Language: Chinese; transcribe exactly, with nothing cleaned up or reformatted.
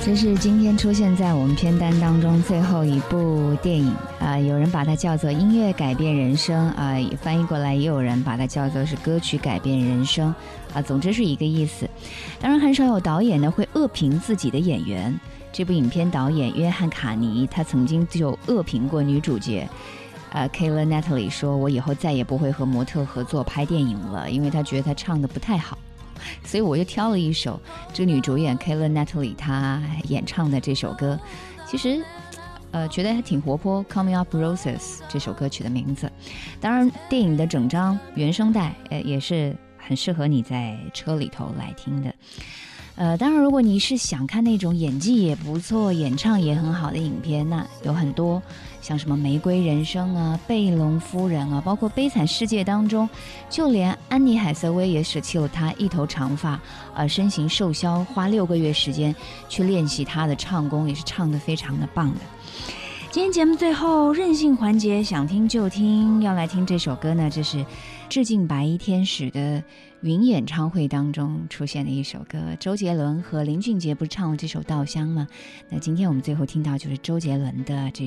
这是今天出现在我们片单当中最后一部电影啊、呃，有人把它叫做音乐改变人生啊、呃，翻译过来也有人把它叫做是歌曲改变人生啊、呃，总之是一个意思。当然很少有导演呢会恶评自己的演员，这部影片导演约翰卡尼他曾经就恶评过女主角呃 Keira Knightley 说，我以后再也不会和模特合作拍电影了，因为他觉得他唱得不太好。所以我就挑了一首这个女主演 Keira Knightley 她演唱的这首歌，其实呃觉得还挺活泼， Coming Up Roses 这首歌曲的名字。当然电影的整张原声带呃也是很适合你在车里头来听的。呃，当然如果你是想看那种演技也不错演唱也很好的影片，那有很多像什么玫瑰人生啊、贝隆夫人啊，包括悲惨世界当中就连安妮海瑟薇也舍弃了她一头长发呃，身形瘦削，花六个月时间去练习她的唱功，也是唱得非常的棒的。今天节目最后任性环节，想听就听，要来听这首歌呢，这是致敬白衣天使的云演唱会当中出现的一首歌，周杰伦和林俊杰不是唱了这首《稻香》吗？那今天我们最后听到就是周杰伦的这